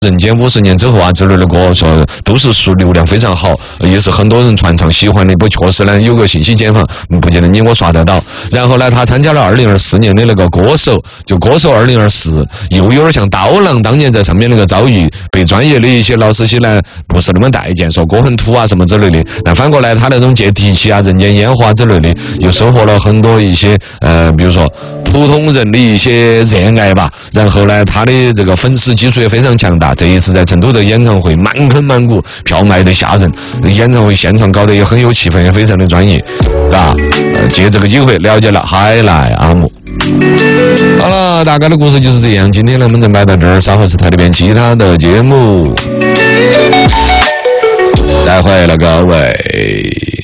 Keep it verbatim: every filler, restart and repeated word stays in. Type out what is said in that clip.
人间五十年之后啊之类的歌，说都是数流量非常好，也是很多人传唱喜欢的。不确实呢，有个信息茧房，不见得你我刷得到。然后呢，他参加了二零二四年的那个歌手，就歌手二零二四，又有点像刀郎当年在上面那个遭遇，被专业的一些老师些呢不是那么待见，说歌很土啊什么之类的。但反过来，他那种接地气啊、人间烟花之类的，又收获了很多一些呃，比如说普通人的一些热爱吧。然后呢，他的这个粉丝基础也非常强大。这一次在成都的演唱会满坑满谷，票卖得吓人，演唱会现场搞得也很有气氛，也非常的专业，啊，呃，借这个机会了解了海来阿姆。好了，大概的故事就是这样。今天呢，我们就摆到这儿，稍后是台里边其他的节目，再会了各位。